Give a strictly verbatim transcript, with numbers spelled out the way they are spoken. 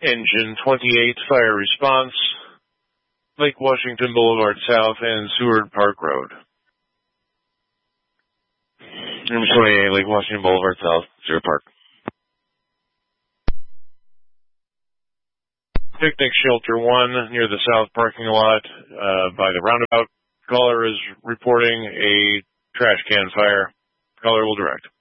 Engine twenty-eight, fire response, Lake Washington Boulevard South and Seward Park Road. Engine twenty-eight, Lake Washington Boulevard South, Seward Park. Picnic Shelter one near the south parking lot uh, by the roundabout. Caller is reporting a trash can fire. Caller will direct.